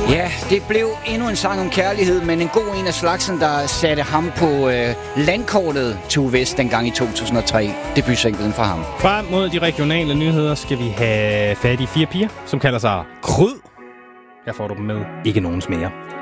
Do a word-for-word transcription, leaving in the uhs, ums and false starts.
Ja, det blev endnu en sang om kærlighed, men en god en af slagsen, der satte ham på øh, landkortet Tue West dengang i to tusind og tre. Debutsinglen for ham. Frem mod de regionale nyheder skal vi have fat i fire piger, som kalder sig Kryd. Her får du dem med Ikke Nogens Mere.